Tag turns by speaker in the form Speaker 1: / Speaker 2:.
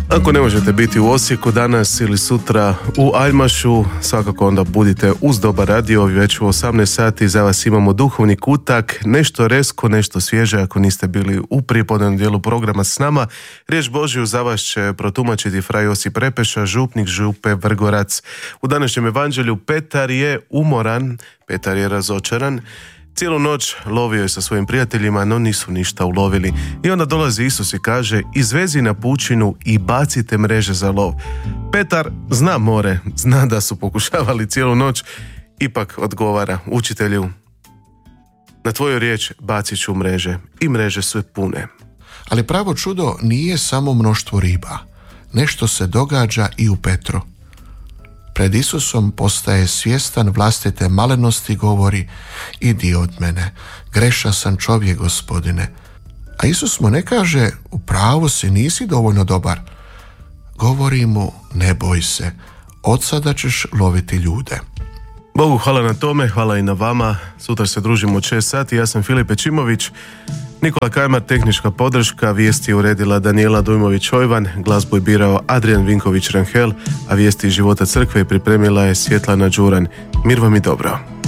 Speaker 1: Ako ne možete biti u Osijeku danas ili sutra u Aljmašu, svakako onda budite uz Dobar radio. Već u 18 sati za vas imamo duhovni kutak, nešto resko, nešto svježe. Ako niste bili u prijepodnevnom dijelu programa s nama, riječ Božju za vas će protumačiti fra Josip Repeša, župnik župe Vrgorac. U današnjem evanđelju Petar je umoran, Petar je razočaran. Cijelu noć lovio je sa svojim prijateljima, no nisu ništa ulovili. I onda dolazi Isus i kaže: izvezi na pučinu i bacite mreže za lov. Petar zna more, zna da su pokušavali cijelu noć, ipak odgovara: učitelju, na tvoju riječ bacit ću mreže. I mreže su pune.
Speaker 2: Ali pravo čudo nije samo mnoštvo riba. Nešto se događa i u Petru. Pred Isusom postaje svjestan vlastite malenosti i govori: idi od mene, greša sam čovjek, Gospodine. A Isus mu ne kaže: u pravu si, nisi dovoljno dobar. Govori mu: ne boj se, od sada ćeš loviti ljude.
Speaker 1: Bogu hvala na tome, hvala i na vama. Sutra se družimo u 6 sati. Ja sam Filip Pečimović, Nikola Kajmar, tehnička podrška, vijesti je uredila Daniela Dujmović-Ojvan, glazbu je birao Adrian Vinković-Ranhel, a vijesti iz života crkve pripremila je Svjetlana Đuran. Mir vam i dobro.